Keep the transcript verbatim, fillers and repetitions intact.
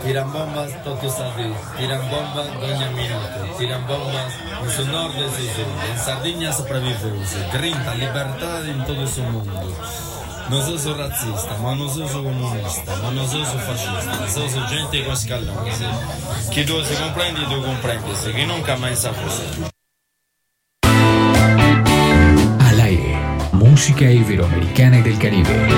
tiran bombas todos os dias, tiran bombas ogni minuto, tiran bombas no seu norte e sul, em Sardinha sopravviveu-se, grinta, liberdade em todo o mundo. Non sono razzista, ma non sono comunista, ma non sono fascista, sono gente con scaloni. Chi tu si comprendi, tu comprendi, chi nunca mai saprà. Al aire, música iberoamericana y del Caribe.